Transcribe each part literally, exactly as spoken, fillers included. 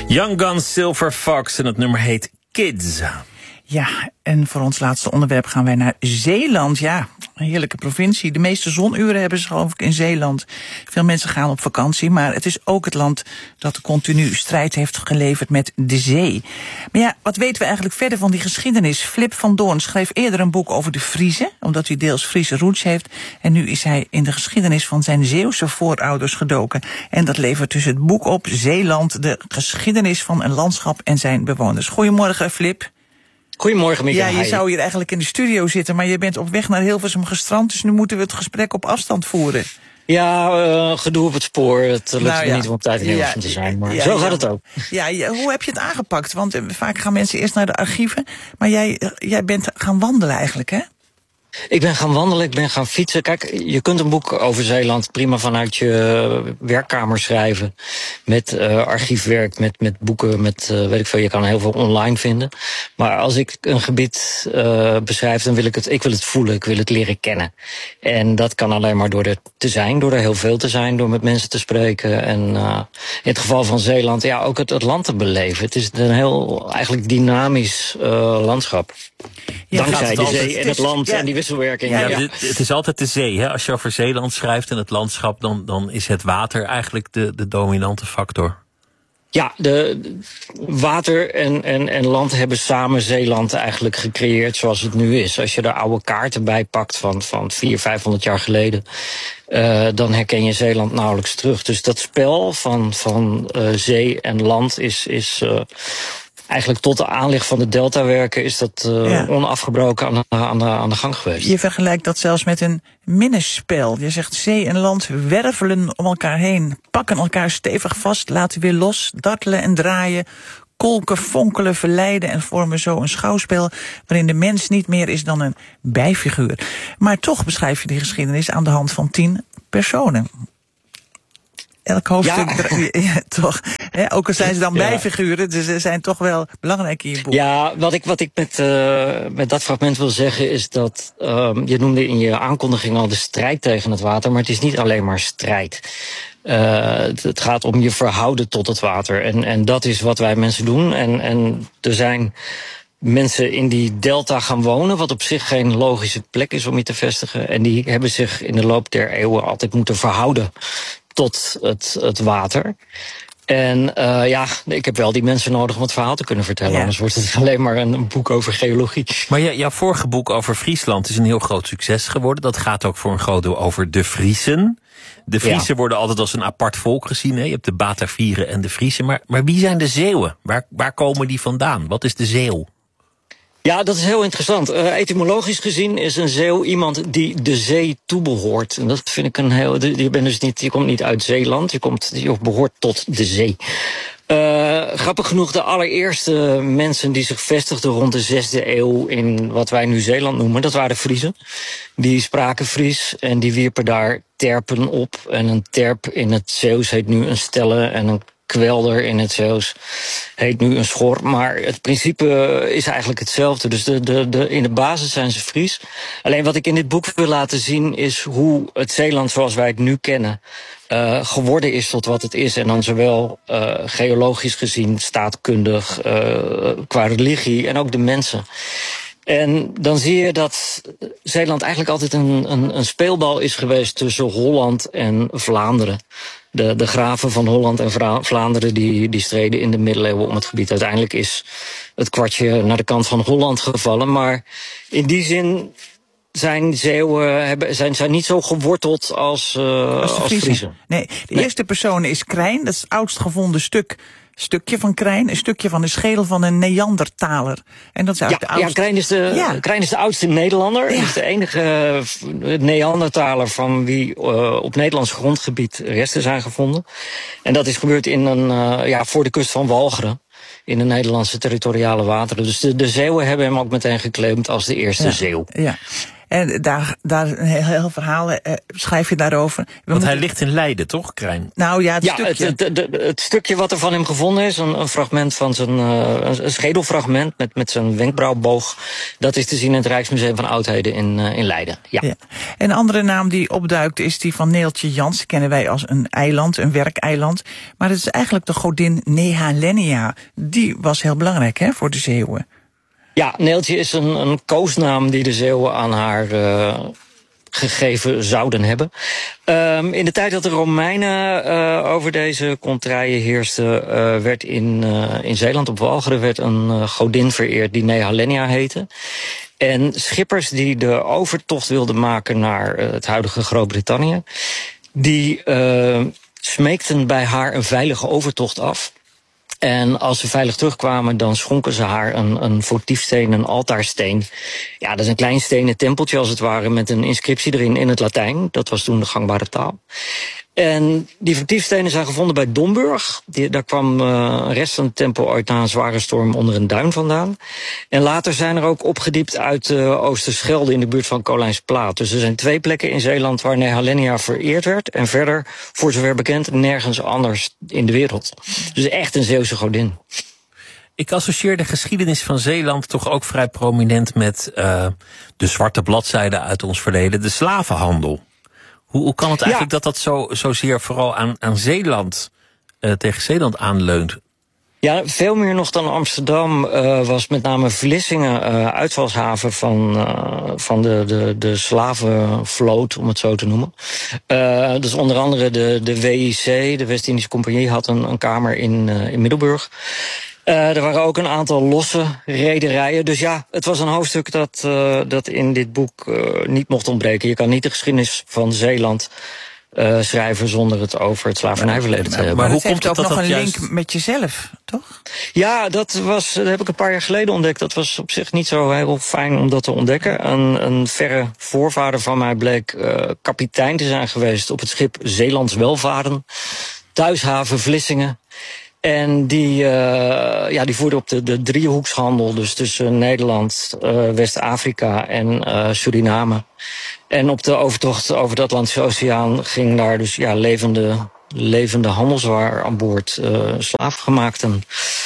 Young Guns, Silver Fox en het nummer heet Kids. Ja, en voor ons laatste onderwerp gaan wij naar Zeeland. Ja, een heerlijke provincie. De meeste zonuren hebben ze geloof ik in Zeeland. Veel mensen gaan op vakantie, maar het is ook het land dat continu strijd heeft geleverd met de zee. Maar ja, wat weten we eigenlijk verder van die geschiedenis? Flip van Doorn schreef eerder een boek over de Friezen, omdat hij deels Friese roots heeft. En nu is hij in de geschiedenis van zijn Zeeuwse voorouders gedoken. En dat levert dus het boek op Zeeland, de geschiedenis van een landschap en zijn bewoners. Goedemorgen, Flip. Goedemorgen, Mieke. Ja, je zou hier eigenlijk in de studio zitten, maar je bent op weg naar Hilversum gestrand, dus nu moeten we het gesprek op afstand voeren. Ja, uh, gedoe op het spoor. Het lukt nou, me ja. niet om op tijd in Hilversum ja, te zijn, maar ja, zo ja, gaat het ook. Ja, ja, hoe heb je het aangepakt? Want uh, vaak gaan mensen eerst naar de archieven, maar jij, uh, jij bent gaan wandelen eigenlijk, hè? Ik ben gaan wandelen, ik ben gaan fietsen. Kijk, je kunt een boek over Zeeland prima vanuit je werkkamer schrijven. Met uh, archiefwerk, met, met boeken, met uh, weet ik veel. Je kan heel veel online vinden. Maar als ik een gebied uh, beschrijf, dan wil ik het, ik wil het voelen, ik wil het leren kennen. En dat kan alleen maar door er te zijn, door er heel veel te zijn, door met mensen te spreken. En uh, in het geval van Zeeland, ja, ook het, het land te beleven. Het is een heel eigenlijk dynamisch uh, landschap. Ja, dankzij de zee en het, het land ja, en die wisselwerking. Ja, ja. ja. Het is altijd de zee. Hè? Als je over Zeeland schrijft en het landschap, dan, dan is het water eigenlijk de, de dominante factor. Ja, de, de water en, en, en land hebben samen Zeeland eigenlijk gecreëerd zoals het nu is. Als je er oude kaarten bij pakt van, van vierhonderd, vijfhonderd jaar geleden, uh, dan herken je Zeeland nauwelijks terug. Dus dat spel van, van uh, zee en land is... is uh, eigenlijk tot de aanleg van de deltawerken is dat uh, ja. onafgebroken aan de, aan, de, aan de gang geweest. Je vergelijkt dat zelfs met een minnesspel. Je zegt zee en land wervelen om elkaar heen, pakken elkaar stevig vast, laten weer los, dartelen en draaien, kolken, fonkelen, verleiden en vormen zo een schouwspel waarin de mens niet meer is dan een bijfiguur. Maar toch beschrijf je die geschiedenis aan de hand van tien personen. Elk hoofdstuk, ja. Ja, toch. He, ook al zijn ze dan ja. bijfiguren, dus ze zijn toch wel belangrijk in je boek. Ja, wat ik, wat ik met, uh, met dat fragment wil zeggen is dat, um, je noemde in je aankondiging al de strijd tegen het water, maar het is niet alleen maar strijd. Uh, het, het gaat om je verhouden tot het water. En, en dat is wat wij mensen doen. En, en er zijn mensen in die delta gaan wonen, wat op zich geen logische plek is om je te vestigen. En die hebben zich in de loop der eeuwen altijd moeten verhouden tot het, het water. En uh, ja, ik heb wel die mensen nodig om het verhaal te kunnen vertellen. Ja. Anders wordt het alleen maar een boek over geologie. Maar ja, jouw vorige boek over Friesland is een heel groot succes geworden. Dat gaat ook voor een groot deel over de Friezen. De Friesen ja. worden altijd als een apart volk gezien. Hè? Je hebt de Batavieren en de Friesen. Maar, maar wie zijn de Zeeuwen? Waar, waar komen die vandaan? Wat is de Zeeuw? Ja, dat is heel interessant. Uh, etymologisch gezien is een Zeeuw iemand die de zee toebehoort. En dat vind ik een heel... Je, bent dus niet, je komt niet uit Zeeland, je, komt, je behoort tot de zee. Uh, grappig genoeg, de allereerste mensen die zich vestigden rond de zesde eeuw in wat wij nu Zeeland noemen, dat waren de Friezen. Die spraken Fries en die wierpen daar terpen op. En een terp in het Zeeuws heet nu een stelle en een kwelder in het Zeeuws heet nu een schor. Maar het principe is eigenlijk hetzelfde. Dus de, de, de, in de basis zijn ze Fries. Alleen wat ik in dit boek wil laten zien is hoe het Zeeland zoals wij het nu kennen Uh, geworden is tot wat het is. En dan zowel uh, geologisch gezien, staatkundig, uh, qua religie en ook de mensen. En dan zie je dat Zeeland eigenlijk altijd een, een, een speelbal is geweest tussen Holland en Vlaanderen. De, de graven van Holland en Vra- Vlaanderen die, die streden in de middeleeuwen om het gebied. Uiteindelijk is het kwartje naar de kant van Holland gevallen. Maar in die zin zijn Zeeuwen hebben, zijn, zijn niet zo geworteld als, uh, als, als Friezen. Nee, de nee. eerste persoon is Krijn. Dat is het oudst gevonden stuk, stukje van Krijn. Een stukje van de schedel van een Neandertaler. En dat is ja, de oudste... ja, Krijn is de, ja. Krijn is de oudste Nederlander. Ja. Is de enige uh, Neandertaler van wie uh, op Nederlands grondgebied resten zijn gevonden. En dat is gebeurd in een, uh, ja, voor de kust van Walcheren. In de Nederlandse territoriale wateren. Dus de, de Zeeuwen hebben hem ook meteen geclaimd als de eerste ja. Zeeuw. Ja. En daar, daar een heel, heel verhaal uh, schrijf je daarover. We Want moeten... hij ligt in Leiden, toch, Krijn? Nou ja, het ja, stukje. Het, het, het, het stukje wat er van hem gevonden is, een, een fragment van zijn uh, een schedelfragment met, met zijn wenkbrauwboog, dat is te zien in het Rijksmuseum van Oudheden in, uh, in Leiden. Ja. Ja. Een andere naam die opduikt is die van Neeltje Jans. Kennen wij als een eiland, een werkeiland. Maar het is eigenlijk de godin Nehalennia. Die was heel belangrijk, hè, voor de Zeeuwen. Ja, Neeltje is een, een koosnaam die de Zeeuwen aan haar uh, gegeven zouden hebben. Um, in de tijd dat de Romeinen uh, over deze contraien heersten, uh, werd in, uh, in Zeeland op Walcheren werd een uh, godin vereerd die Nehalennia heette. En schippers die de overtocht wilden maken naar uh, het huidige Groot-Brittannië, die uh, smeekten bij haar een veilige overtocht af. En als ze veilig terugkwamen, dan schonken ze haar een, een votiefsteen, een altaarsteen. Ja, dat is een klein stenen tempeltje als het ware, met een inscriptie erin in het Latijn. Dat was toen de gangbare taal. En die votiefstenen zijn gevonden bij Domburg. Die, daar kwam uh, een rest van de tempel ooit na een zware storm onder een duin vandaan. En later zijn er ook opgediept uit uh, Oosterschelde in de buurt van Kolijnsplaat. Dus er zijn twee plekken in Zeeland waar Nehalennia vereerd werd. En verder, voor zover bekend, nergens anders in de wereld. Dus echt een Zeeuwse godin. Ik associeer de geschiedenis van Zeeland toch ook vrij prominent met uh, de zwarte bladzijde uit ons verleden, de slavenhandel. Hoe, hoe kan het eigenlijk ja. dat dat zo, zozeer vooral aan, aan Zeeland, uh, tegen Zeeland aanleunt? Ja, veel meer nog dan Amsterdam uh, was met name Vlissingen uh, uitvalshaven van, uh, van de, de, de slavenvloot, om het zo te noemen. Uh, dus onder andere de, de W I C, de West-Indische Compagnie, had een, een kamer in, uh, in Middelburg. Uh, er waren ook een aantal losse rederijen. Dus ja, het was een hoofdstuk dat, uh, dat in dit boek uh, niet mocht ontbreken. Je kan niet de geschiedenis van Zeeland uh, schrijven zonder het over het slavernijverleden te hebben. Maar, maar hoe het komt heeft het ook dat nog dat een juist... link met jezelf, toch? Ja, dat, was, dat heb ik een paar jaar geleden ontdekt. Dat was op zich niet zo heel fijn om dat te ontdekken. Een, een verre voorvader van mij bleek uh, kapitein te zijn geweest op het schip Zeelands Welvaren, thuishaven Vlissingen. En die, uh, ja, die voerde op de, de driehoekshandel, dus tussen Nederland, uh, West-Afrika en uh, Suriname. En op de overtocht over de Atlantische Oceaan ging daar dus ja, levende, levende handelswaar aan boord, uh, slaafgemaakten.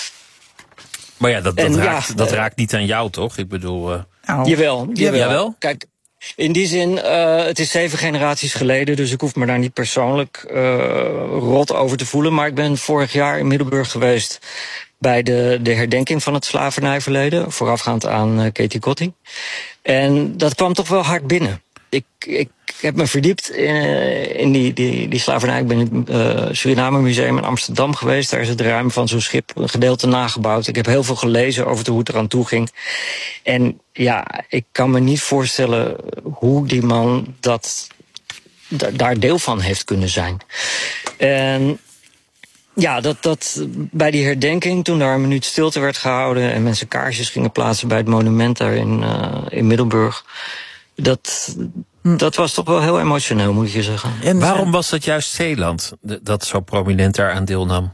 Maar ja, dat, dat, en, raakt, ja, dat uh, raakt niet aan jou, toch? Ik bedoel... Uh... Nou, jawel, jawel. Jawel? Kijk, in die zin, uh, het is zeven generaties geleden, dus ik hoef me daar niet persoonlijk uh, rot over te voelen. Maar ik ben vorig jaar in Middelburg geweest bij de, de herdenking van het slavernijverleden, voorafgaand aan uh, Katie Kotti. En dat kwam toch wel hard binnen. Ik, ik heb me verdiept in, in die, die, die slavernij. Ik ben in het uh, Suriname Museum in Amsterdam geweest. Daar is het ruim van zo'n schip een gedeelte nagebouwd. Ik heb heel veel gelezen over hoe het eraan toe ging. En ja, ik kan me niet voorstellen hoe die man dat, da, daar deel van heeft kunnen zijn. En ja, dat, dat bij die herdenking, toen daar een minuut stilte werd gehouden en mensen kaarsjes gingen plaatsen bij het monument daar in, uh, in Middelburg, dat, dat was toch wel heel emotioneel, moet je zeggen. En waarom was dat juist Zeeland dat zo prominent daaraan deelnam?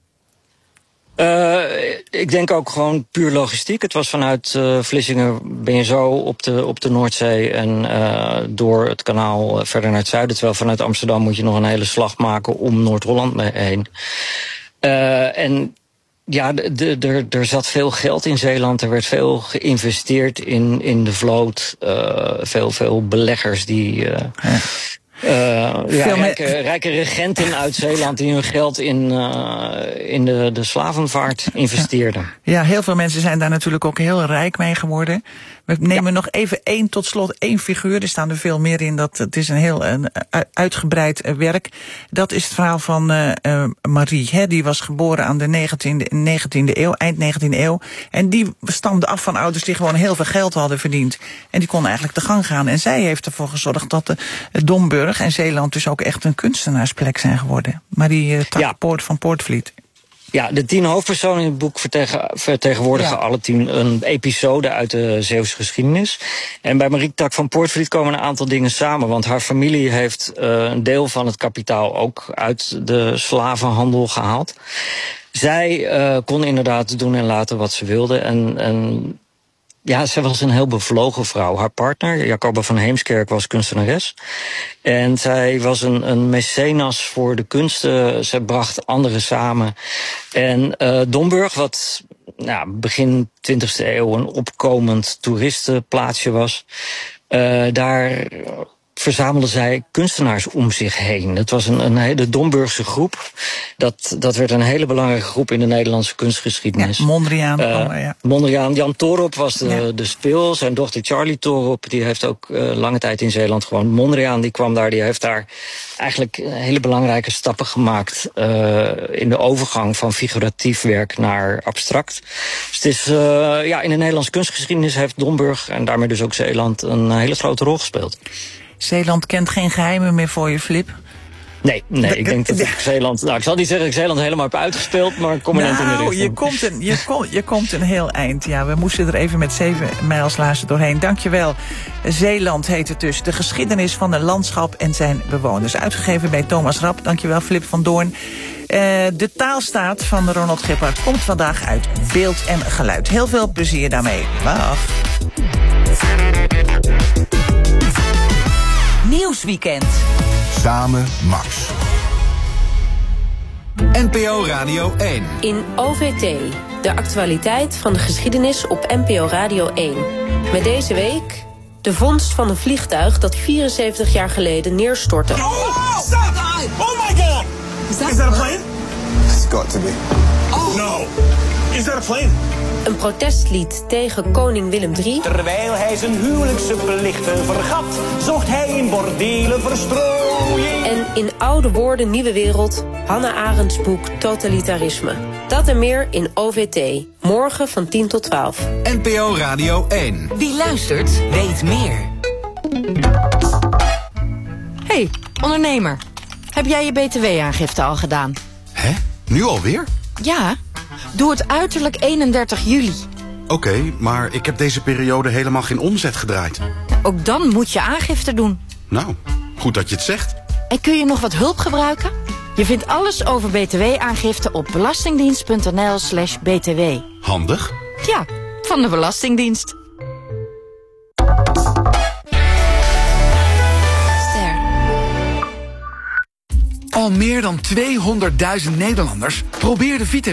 Uh, ik denk ook gewoon puur logistiek. Het was vanuit uh, Vlissingen ben je zo op de, op de Noordzee en uh, door het kanaal uh, verder naar het zuiden. Terwijl vanuit Amsterdam moet je nog een hele slag maken om Noord-Holland heen. Uh, en ja, de, de, er zat veel geld in Zeeland. Er werd veel geïnvesteerd in, in de vloot. Uh, veel, veel beleggers die... Uh, ja. Uh, ja, rijke, rijke regenten uit Zeeland die hun geld in, uh, in de, de slavenvaart investeerden. Ja, heel veel mensen zijn daar natuurlijk ook heel rijk mee geworden. We nemen ja. nog even één, tot slot één figuur. Er staan er veel meer in. Dat, het is een heel een uitgebreid uh, werk. Dat is het verhaal van uh, uh, Marie. Hè, die was geboren aan de negentiende eeuw, eind negentiende eeuw. En die stamde af van ouders die gewoon heel veel geld hadden verdiend. En die konden eigenlijk te gang gaan. En zij heeft ervoor gezorgd dat de uh, Domburg en Zeeland dus ook echt een kunstenaarsplek zijn geworden. Marie uh, ja. Poort van Poortvliet. Ja, de tien hoofdpersonen in het boek vertegen, vertegenwoordigen ja. alle tien een episode uit de Zeeuwse geschiedenis. En bij Marie Tak van Poortvliet komen een aantal dingen samen. Want haar familie heeft uh, een deel van het kapitaal ook uit de slavenhandel gehaald. Zij uh, kon inderdaad doen en laten wat ze wilde. En, en ja, zij was een heel bevlogen vrouw. Haar partner, Jacoba van Heemskerk, was kunstenares. En zij was een, een mecenas voor de kunsten. Zij bracht anderen samen. En uh, Domburg, wat nou, begin twintigste eeuw een opkomend toeristenplaatsje was, uh, daar verzamelden zij kunstenaars om zich heen. Het was een, een hele Domburgse groep. Dat, dat werd een hele belangrijke groep in de Nederlandse kunstgeschiedenis. Ja, Mondriaan. Uh, oh, ja. Mondriaan. Jan Toorop was de, ja. de speel. Zijn dochter Charlie Toorop, die heeft ook uh, lange tijd in Zeeland gewoond. Mondriaan, die kwam daar, die heeft daar eigenlijk hele belangrijke stappen gemaakt uh, in de overgang van figuratief werk naar abstract. Dus het is, uh, ja, in de Nederlandse kunstgeschiedenis heeft Domburg en daarmee dus ook Zeeland een hele grote rol gespeeld. Zeeland kent geen geheimen meer voor je, Flip. Nee, nee, ik denk dat ik Zeeland... Nou, ik zal niet zeggen dat ik Zeeland helemaal heb uitgespeeld, maar ik kom er net in de richting. Je komt, een, je, kom, je komt een heel eind. Ja, we moesten er even met zeven mijlslaarzen doorheen. Dankjewel. Zeeland heet het dus. De geschiedenis van een landschap en zijn bewoners. Uitgegeven bij Thomas Rapp. Dankjewel, Flip van Doorn. Uh, de taalstaat van Ronald Gippard komt vandaag uit Beeld en Geluid. Heel veel plezier daarmee. Dag. Nieuwsweekend. Samen Max. N P O Radio één. In O V T, de actualiteit van de geschiedenis op N P O Radio één. Met deze week de vondst van een vliegtuig dat vierenzeventig jaar geleden neerstortte. Oh, stop! Oh my god! Is that, Is that a plane? It's got to be. Oh no! Is that a plane? Een protestlied tegen koning Willem drie. Terwijl hij zijn huwelijkse plichten vergat, zocht hij in bordelen verstrooiing. En in Oude Woorden Nieuwe Wereld, Hannah Arendts boek Totalitarisme. Dat en meer in O V T. Morgen van tien tot twaalf. N P O Radio één. Wie luistert, weet meer. Hey, ondernemer. Heb jij je B T W-aangifte al gedaan? Hè? Nu alweer? Ja. Doe het uiterlijk eenendertig juli. Oké, okay, maar ik heb deze periode helemaal geen omzet gedraaid. Ook dan moet je aangifte doen. Nou, goed dat je het zegt. En kun je nog wat hulp gebruiken? Je vindt alles over B T W-aangifte op belastingdienst.nl slash btw. Handig? Ja, van de Belastingdienst. Ster. Al meer dan tweehonderdduizend Nederlanders probeerden Vita